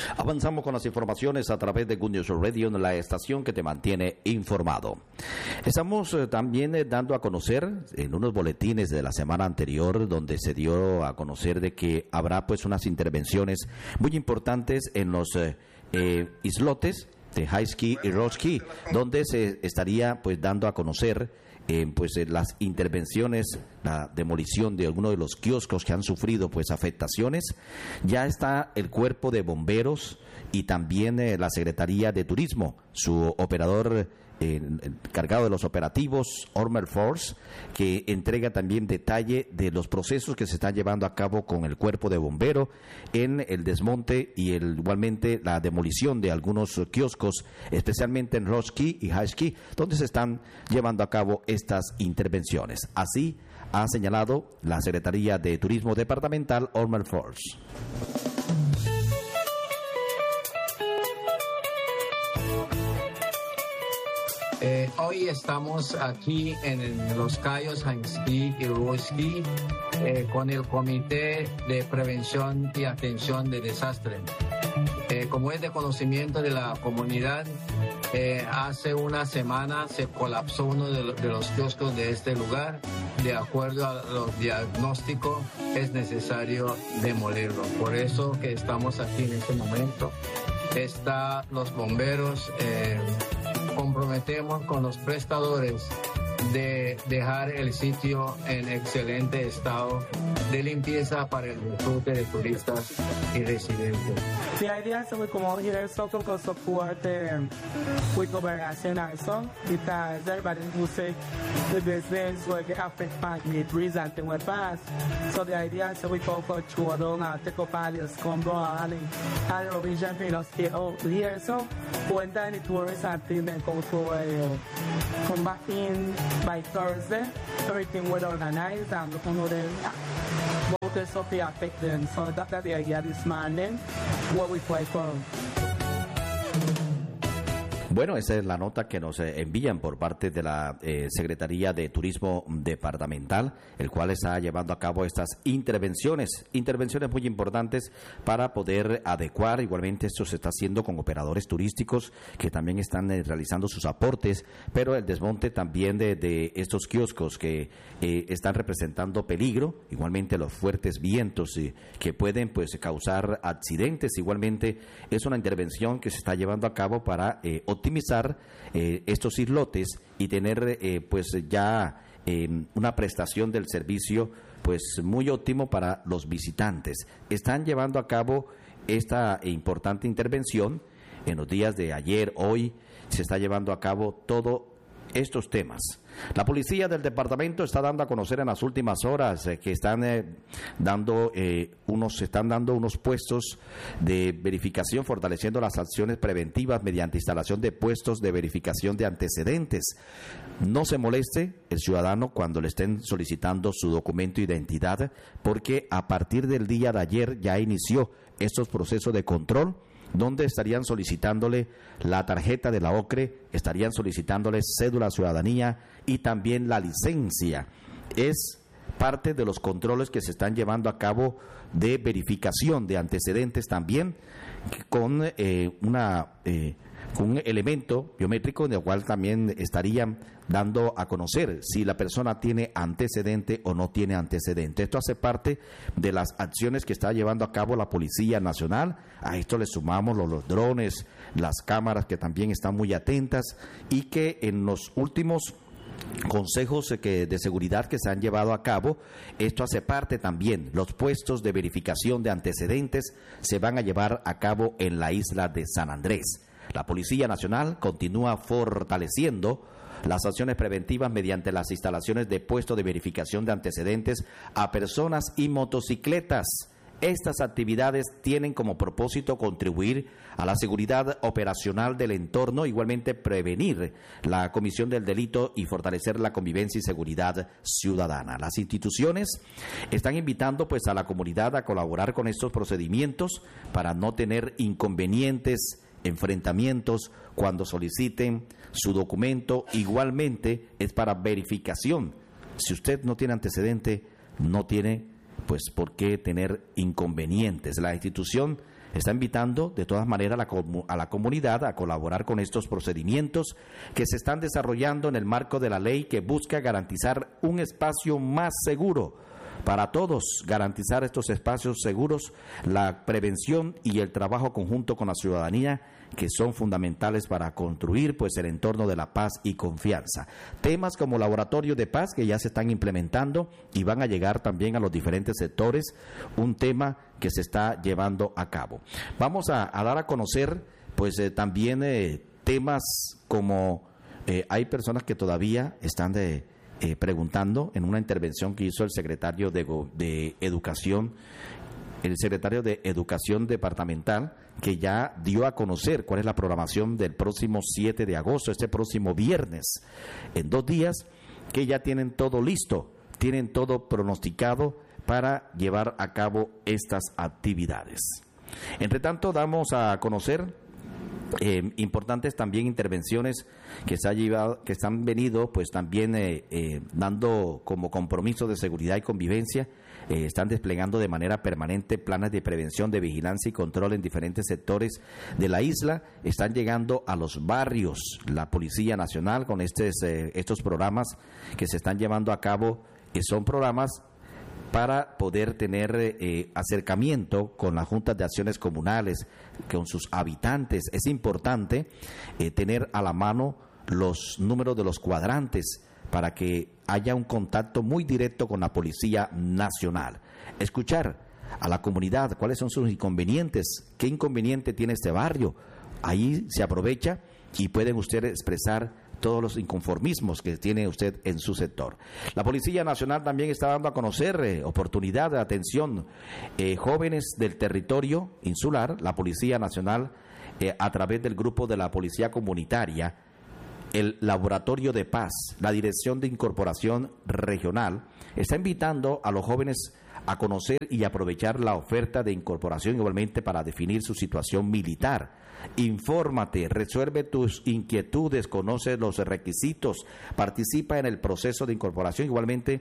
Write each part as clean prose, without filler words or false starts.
Avanzamos con las informaciones a través de Good News Radio, la estación que te mantiene informado. Estamos también dando a conocer en unos boletines de la semana anterior, donde se dio a conocer de que habrá pues unas intervenciones muy importantes en los islotes de High Ski y Rock Ski, donde se estaría pues dando a conocer las intervenciones, la demolición de algunos de los kioscos que han sufrido pues afectaciones. Ya está el cuerpo de bomberos y también la Secretaría de Turismo, su operador encargado de los operativos, Ormer Force, que entrega también detalle de los procesos que se están llevando a cabo con el cuerpo de bombero en el desmonte y igualmente la demolición de algunos kioscos, especialmente en Rock Ski y High Ski, donde se están llevando a cabo estas intervenciones. Así ha señalado la Secretaría de Turismo Departamental, Ormer Force. Hoy estamos aquí en Los Cayos, High Ski y Rock Ski, con el Comité de Prevención y Atención de Desastres. Como es de conocimiento de la comunidad, hace una semana se colapsó uno de los kioscos de este lugar. De acuerdo a los diagnósticos, es necesario demolirlo. Por eso que estamos aquí en este momento. Está los bomberos, comprometemos con los prestadores de dejar el sitio en excelente estado de limpieza para el disfrute de turistas y residentes. The idea is that we come out here so to support with collaboration also, because everybody who say the business will get affected by the breeze and things like that. So the idea is that we go for children and take up all this combo and Norwegian people stay out here. So when the tourists and things they go to come back in by Thursday, everything will organize and the voters will be affected. So that's the idea this morning. What we play for. Bueno, esa es la nota que nos envían por parte de la Secretaría de Turismo Departamental, el cual está llevando a cabo estas intervenciones muy importantes para poder adecuar. Igualmente esto se está haciendo con operadores turísticos que también están realizando sus aportes, pero el desmonte también de estos kioscos que están representando peligro, igualmente los fuertes vientos que pueden pues causar accidentes. Igualmente es una intervención que se está llevando a cabo para optimizar estos islotes y tener una prestación del servicio pues muy óptimo para los visitantes. Están llevando a cabo esta importante intervención en los días de ayer, hoy se está llevando a cabo todo estos temas. La policía del departamento está dando a conocer en las últimas horas que están dando unos puestos de verificación, fortaleciendo las acciones preventivas mediante instalación de puestos de verificación de antecedentes. No se moleste el ciudadano cuando le estén solicitando su documento de identidad, porque a partir del día de ayer ya inició estos procesos de control, donde estarían solicitándole la tarjeta de la OCRE, estarían solicitándole cédula de ciudadanía y también la licencia. Es parte de los controles que se están llevando a cabo de verificación de antecedentes también, con un elemento biométrico en el cual también estarían dando a conocer si la persona tiene antecedente o no tiene antecedente. Esto hace parte de las acciones que está llevando a cabo la Policía Nacional. A esto le sumamos los drones, las cámaras que también están muy atentas y que en los últimos consejos de seguridad que se han llevado a cabo, esto hace parte también. Los puestos de verificación de antecedentes se van a llevar a cabo en la isla de San Andrés. La Policía Nacional continúa fortaleciendo las acciones preventivas mediante las instalaciones de puestos de verificación de antecedentes a personas y motocicletas. Estas actividades tienen como propósito contribuir a la seguridad operacional del entorno, igualmente prevenir la comisión del delito y fortalecer la convivencia y seguridad ciudadana. Las instituciones están invitando pues a la comunidad a colaborar con estos procedimientos para no tener inconvenientes, enfrentamientos cuando soliciten su documento. Igualmente es para verificación. Si usted no tiene antecedente, no tiene pues por qué tener inconvenientes. La institución está invitando de todas maneras a la comunidad a colaborar con estos procedimientos que se están desarrollando en el marco de la ley que busca garantizar un espacio más seguro para todos, garantizar estos espacios seguros, la prevención y el trabajo conjunto con la ciudadanía, que son fundamentales para construir pues el entorno de la paz y confianza. Temas como laboratorio de paz que ya se están implementando y van a llegar también a los diferentes sectores, un tema que se está llevando a cabo. Vamos a dar a conocer pues también temas como hay personas que todavía están preguntando en una intervención que hizo el secretario de Educación, el secretario de Educación Departamental, que ya dio a conocer cuál es la programación del próximo 7 de agosto, este próximo viernes, en 2 días, que ya tienen todo listo, tienen todo pronosticado para llevar a cabo estas actividades. Entre tanto, damos a conocer importantes también intervenciones que se han venido pues también dando como compromiso de seguridad y convivencia. Están desplegando de manera permanente planes de prevención, de vigilancia y control en diferentes sectores de la isla. Están llegando a los barrios la Policía Nacional con estos programas que se están llevando a cabo. Son programas para poder tener acercamiento con las juntas de acciones comunales, con sus habitantes. Es importante tener a la mano los números de los cuadrantes para que haya un contacto muy directo con la Policía Nacional. Escuchar a la comunidad cuáles son sus inconvenientes, qué inconveniente tiene este barrio. Ahí se aprovecha y pueden ustedes expresar todos los inconformismos que tiene usted en su sector. La Policía Nacional también está dando a conocer oportunidad de atención jóvenes del territorio insular. La Policía Nacional, a través del grupo de la Policía Comunitaria, el Laboratorio de Paz, la Dirección de Incorporación Regional, está invitando a los jóvenes a conocer y aprovechar la oferta de incorporación igualmente para definir su situación militar. Infórmate, resuelve tus inquietudes, conoce los requisitos, participa en el proceso de incorporación. Igualmente,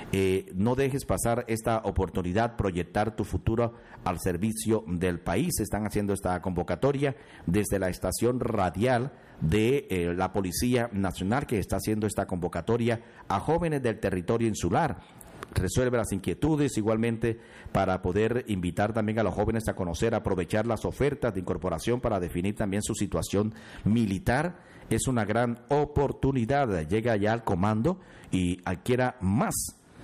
no dejes pasar esta oportunidad, proyectar tu futuro al servicio del país. Están haciendo esta convocatoria desde la estación radial de la Policía Nacional, que está haciendo esta convocatoria a jóvenes del territorio insular. Resuelve las inquietudes igualmente para poder invitar también a los jóvenes a conocer, aprovechar las ofertas de incorporación para definir también su situación militar. Es una gran oportunidad. Llega ya al comando y adquiera más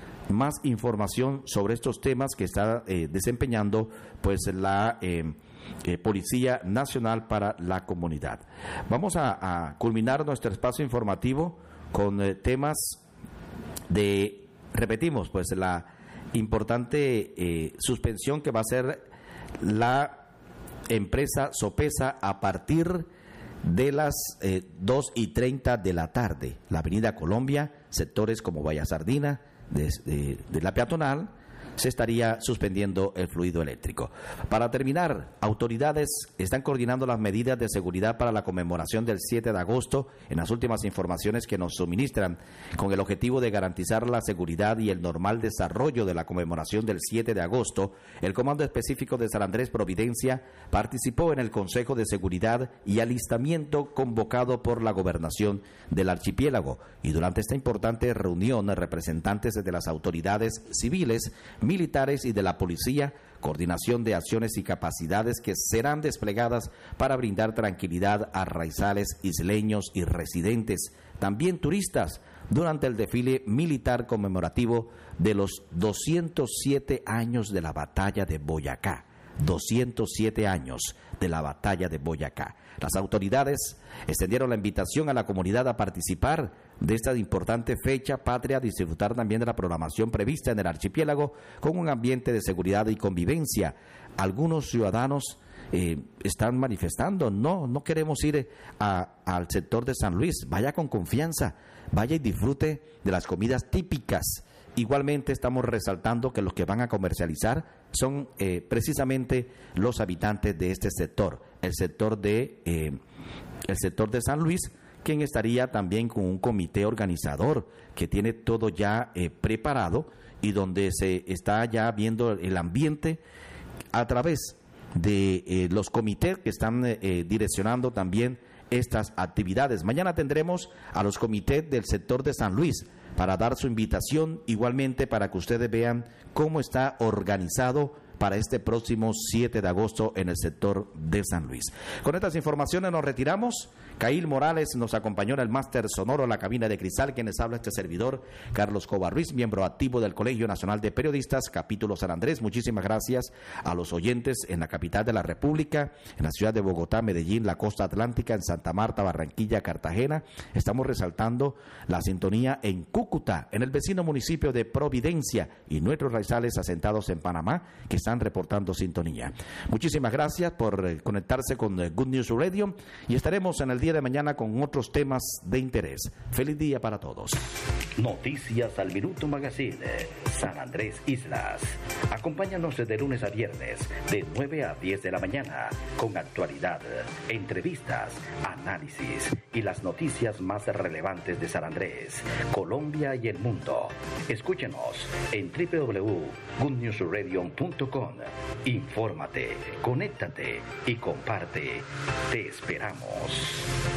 información sobre estos temas que está desempeñando pues la Policía Nacional para la comunidad. Vamos a culminar nuestro espacio informativo con temas de, repetimos, pues la importante suspensión que va a hacer la empresa Sopesa a partir de las 2:30 de la tarde. La Avenida Colombia, sectores como Villa Sardina, de la peatonal, se estaría suspendiendo el fluido eléctrico. Para terminar, autoridades están coordinando las medidas de seguridad para la conmemoración del 7 de agosto. En las últimas informaciones que nos suministran, con el objetivo de garantizar la seguridad y el normal desarrollo de la conmemoración del 7 de agosto, el Comando Específico de San Andrés Providencia participó en el Consejo de Seguridad y Alistamiento convocado por la Gobernación del Archipiélago. Y durante esta importante reunión, representantes de las autoridades civiles, militares y de la policía, coordinación de acciones y capacidades que serán desplegadas para brindar tranquilidad a raizales isleños y residentes, también turistas, durante el desfile militar conmemorativo de los 207 años de la Batalla de Boyacá. 207 años de la Batalla de Boyacá. Las autoridades extendieron la invitación a la comunidad a participar de esta importante fecha patria, disfrutar también de la programación prevista en el archipiélago con un ambiente de seguridad y convivencia. Algunos ciudadanos están manifestando, no queremos ir al sector de San Luis, vaya con confianza, vaya y disfrute de las comidas típicas. Igualmente estamos resaltando que los que van a comercializar son precisamente los habitantes de este sector, el sector de San Luis, quien estaría también con un comité organizador que tiene todo ya preparado y donde se está ya viendo el ambiente a través de los comités que están direccionando también estas actividades. Mañana tendremos a los comités del sector de San Luis para dar su invitación, igualmente para que ustedes vean cómo está organizado para este próximo 7 de agosto en el sector de San Luis. Con estas informaciones nos retiramos. Cail Morales nos acompañó en el máster sonoro, la cabina de cristal, quienes habla este servidor, Carlos Cobar Ruiz, miembro activo del Colegio Nacional de Periodistas, capítulo San Andrés. Muchísimas gracias a los oyentes en la capital de la República, en la ciudad de Bogotá, Medellín, la costa atlántica, en Santa Marta, Barranquilla, Cartagena. Estamos resaltando la sintonía en Cúcuta, en el vecino municipio de Providencia, y nuestros raizales asentados en Panamá, que están reportando sintonía. Muchísimas gracias por conectarse con Good News Radio, y estaremos en el día de mañana con otros temas de interés. Feliz día para todos. Noticias al Minuto Magazine, San Andrés Islas. Acompáñanos de lunes a viernes, de 9 a 10 de la mañana, con actualidad, entrevistas, análisis y las noticias más relevantes de San Andrés, Colombia y el mundo. Escúchenos en www.goodnewsradio.com. Infórmate, conéctate y comparte. Te esperamos.